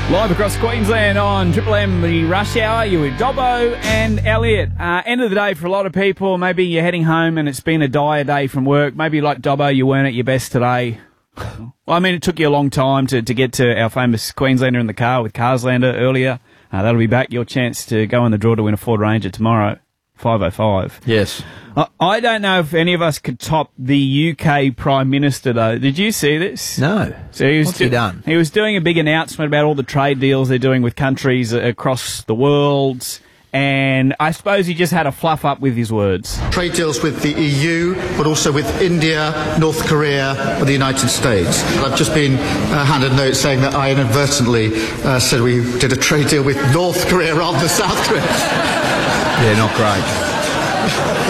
Live across Queensland on Triple M, the rush hour. You're with Dobbo and Elliot. End of the day for a lot of people. Maybe you're heading home and it's been a dire day from work. Maybe like Dobbo, you weren't at your best today. Well, I mean, it took you a long time to get to our famous Queenslander in the car with Carslander earlier. That'll be back. Your chance to go in the draw to win a Ford Ranger tomorrow, 5:05. Yes. I don't know if any of us could top the UK Prime Minister, though. Did you see this? No. So What's he done? He was doing a big announcement about all the trade deals they're doing with countries across the world, and I suppose he just had a fluff up with his words. Trade deals with the EU, but also with India, North Korea, and the United States. I've just been handed a note saying that I inadvertently said we did a trade deal with North Korea rather than South Korea. Yeah, not great.